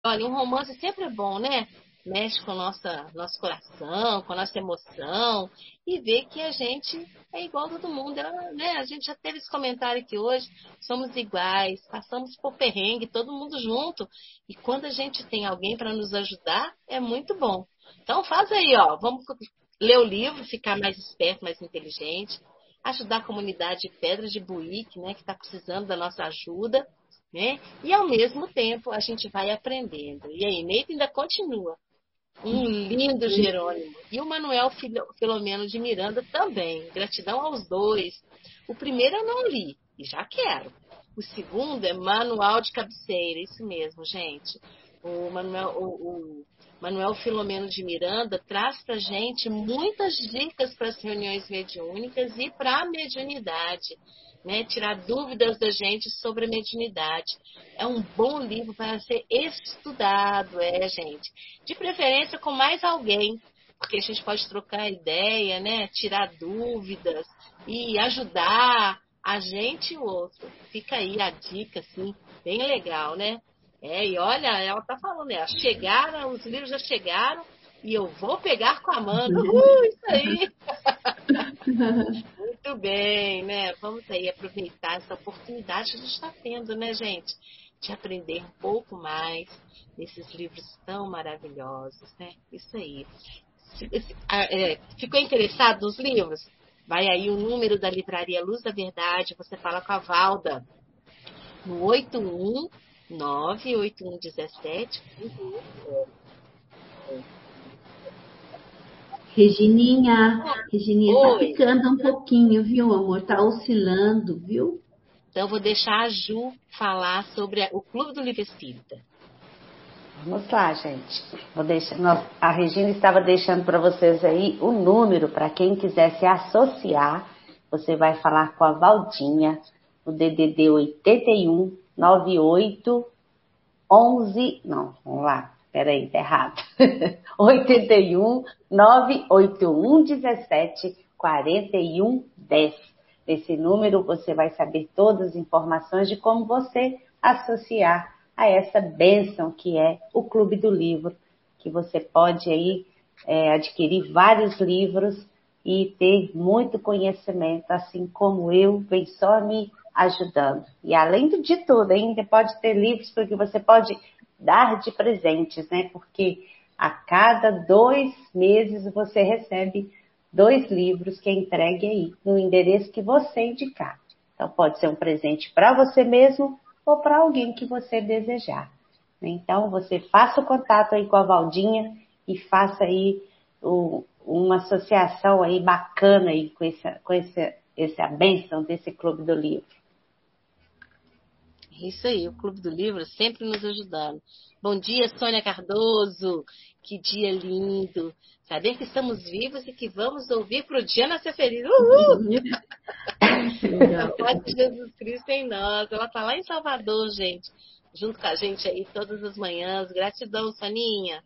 Olha, um romance sempre é bom, né? Mexe com o nosso coração, com a nossa emoção e vê que a gente é igual a todo mundo, né? A gente já teve esse comentário aqui hoje, somos iguais, passamos por perrengue, todo mundo junto. E quando a gente tem alguém para nos ajudar, é muito bom. Então faz aí, ó, vamos ler o livro, ficar mais esperto, mais inteligente, ajudar a comunidade de Pedras de Buíque, né, que está precisando da nossa ajuda, né? E ao mesmo tempo a gente vai aprendendo. E aí, Neito ainda continua. Um lindo Jerônimo. E o Manuel Filomeno de Miranda também. Gratidão aos dois. O primeiro eu não li, e já quero. O segundo é Manual de Cabeceira, isso mesmo, gente. O Manuel Filomeno de Miranda traz para gente muitas dicas para as reuniões mediúnicas e para a mediunidade. Né, tirar dúvidas da gente sobre a mediunidade. É um bom livro para ser estudado, gente. De preferência com mais alguém, porque a gente pode trocar ideia, né, tirar dúvidas e ajudar a gente e o outro. Fica aí a dica, assim, bem legal, né? E olha, ela tá falando, né? Chegaram, os livros já chegaram e eu vou pegar com a Amanda. Isso aí! Muito bem, né? Vamos aí aproveitar essa oportunidade que a gente está tendo, né, gente? De aprender um pouco mais nesses livros tão maravilhosos, né? Isso aí. Ficou interessado nos livros? Vai aí o número da livraria Luz da Verdade, você fala com a Valda no 819-8117. Regininha tá Oi. picando um pouquinho, viu, amor? Tá oscilando, viu? Então, eu vou deixar a Ju falar sobre o Clube do Livro Espírita. Vamos lá, gente. A Regina estava deixando para vocês aí o número para quem quiser se associar. Você vai falar com a Valdinha no DDD 81 98 11. Não, vamos lá. Peraí, tá errado. 81 981 17 41 10. Nesse número você vai saber todas as informações de como você associar a essa bênção que é o Clube do Livro, que você pode aí adquirir vários livros e ter muito conhecimento, assim como eu, vem só me ajudando. E além de tudo, ainda pode ter livros porque você pode dar de presentes, né? Porque a cada 2 meses você recebe 2 livros que é entregue aí no endereço que você indicar. Então pode ser um presente para você mesmo ou para alguém que você desejar. Então você faça o contato aí com a Valdinha e faça aí uma associação aí bacana aí com essa bênção desse Clube do Livro. Isso aí, o Clube do Livro sempre nos ajudando. Bom dia, Sônia Cardoso. Que dia lindo. Saber que estamos vivos e que vamos ouvir para o dia nascer feliz. Uhul! A paz de Jesus Cristo em nós. Ela está lá em Salvador, gente. Junto com a gente aí todas as manhãs. Gratidão, Soninha.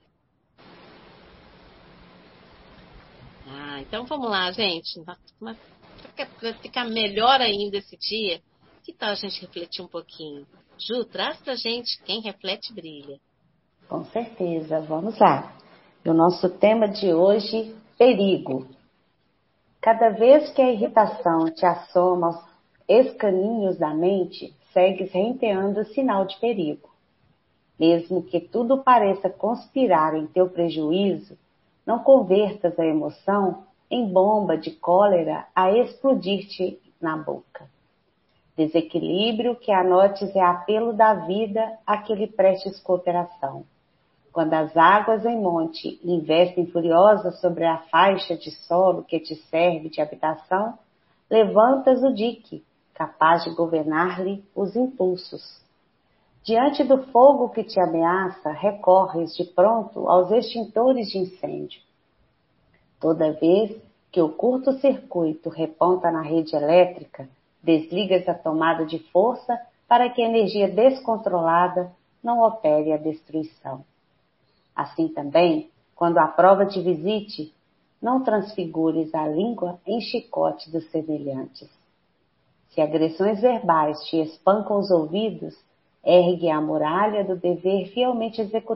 Então vamos lá, gente. Para ficar melhor ainda esse dia, que tal a gente refletir um pouquinho? Ju, traz pra gente quem reflete brilha. Com certeza, vamos lá. E o nosso tema de hoje, perigo. Cada vez que a irritação te assoma aos escaninhos da mente, segues renteando o sinal de perigo. Mesmo que tudo pareça conspirar em teu prejuízo, não convertas a emoção em bomba de cólera a explodir-te na boca. Desequilíbrio que anotes é apelo da vida a que lhe prestes cooperação. Quando as águas em monte investem furiosas sobre a faixa de solo que te serve de habitação, levantas o dique, capaz de governar-lhe os impulsos. Diante do fogo que te ameaça, recorres de pronto aos extintores de incêndio. Toda vez que o curto-circuito reponta na rede elétrica, desligas a tomada de força para que a energia descontrolada não opere a destruição. Assim também, quando a prova te visite, não transfigures a língua em chicote dos semelhantes. Se agressões verbais te espancam os ouvidos, ergue a muralha do dever fielmente executado.